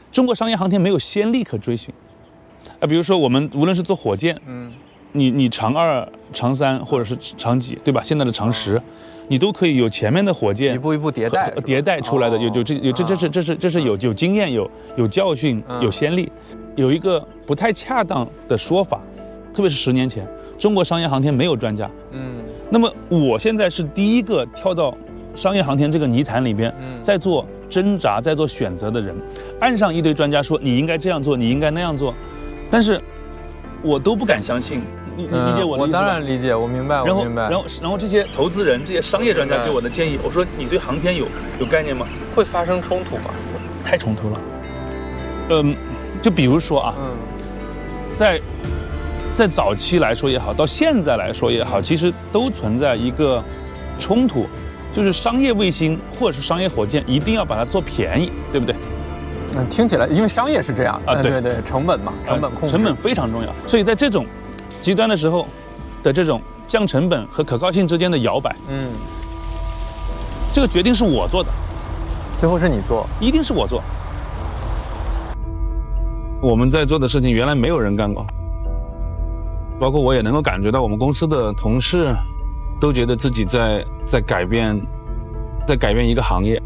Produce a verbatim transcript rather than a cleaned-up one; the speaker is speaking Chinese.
中国商业航天没有先例可追寻。啊，比如说我们无论是做火箭，嗯，你你长二、长三或者是长几，对吧？现在的长十。哦，你都可以有前面的火箭一步一步迭代迭代出来的，有有这有这这是这是这是有有经验有有教训有先例，有一个不太恰当的说法，特别是十年前，中国商业航天没有专家。嗯，那么我现在是第一个跳到商业航天这个泥潭里边，在做挣扎、在做选择的人。岸上一堆专家说你应该这样做，你应该那样做，但是我都不敢相信。你你理解我的意思吧？ 我当然理解，我明白，我明白。 然后，然后这些投资人、这些商业专家给我的建议，我说你对航天有有概念吗？ 会发生冲突吗？ 太冲突了。嗯，就比如说啊，嗯，在在早期来说也好，到现在来说也好，其实都存在一个冲突，就是商业卫星或者是商业火箭一定要把它做便宜，对不对？ 嗯，听起来，因为商业是这样啊，对对对，成本嘛，成本控制， 成本非常重要。所以在这种极端的时候的这种降成本和可靠性之间的摇摆，嗯，这个决定是我做的， 最后是你做， 一定是我做。我们在做的事情原来没有人干过，包括我也能够感觉到我们公司的同事都觉得自己在在改变，在改变一个行业。